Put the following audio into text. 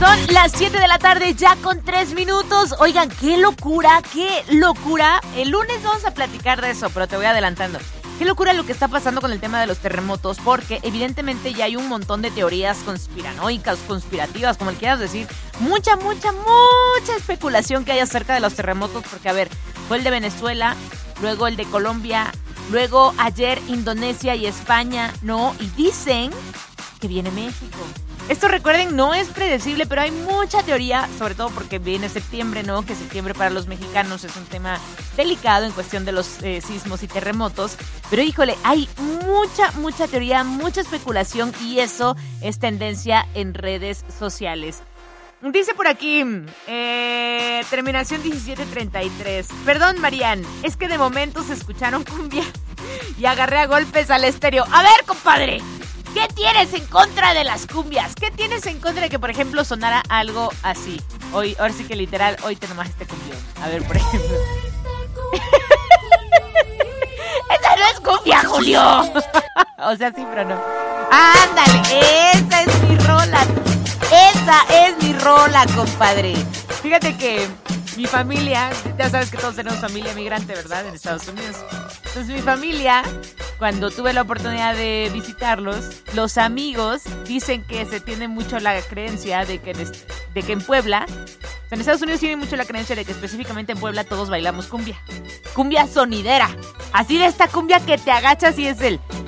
Son las 7 de la tarde, ya con 3 minutos. Oigan, qué locura, qué locura. El lunes vamos a platicar de eso, pero te voy adelantando. Qué locura lo que está pasando con el tema de los terremotos, porque evidentemente ya hay un montón de teorías conspiranoicas, conspirativas, como le quieras decir. Mucha especulación que hay acerca de los terremotos, porque a ver, fue el de Venezuela, luego el de Colombia, luego ayer Indonesia y España, ¿no? Y dicen que viene México. Esto, recuerden, no es predecible, pero hay mucha teoría, sobre todo porque viene septiembre, ¿no? Que septiembre para los mexicanos es un tema delicado en cuestión de los sismos y terremotos. Pero, híjole, hay mucha teoría, mucha especulación y eso es tendencia en redes sociales. Dice por aquí, terminación 1733. Perdón, Marian, es que de momento se escucharon cumbias y agarré a golpes al estéreo. A ver, compadre, ¿qué tienes en contra de las cumbias? ¿Qué tienes en contra de que, por ejemplo, sonara algo así? Ahora sí que literal, hoy te nomás este cumbión. A ver, por ejemplo. ¡Esa no es cumbia, Julio! O sea, sí, pero no. ¡Ándale! ¡Esa es mi rola! ¡Esa es mi rola, compadre! Fíjate que mi familia, ya sabes que todos tenemos familia migrante, ¿verdad? En Estados Unidos. Entonces mi familia, cuando tuve la oportunidad de visitarlos, los amigos dicen que se tiene mucho la creencia de que en Puebla, o sea, en Estados Unidos tienen mucho la creencia de que específicamente en Puebla todos bailamos cumbia. Cumbia sonidera. Así de esta cumbia que te agachas y es el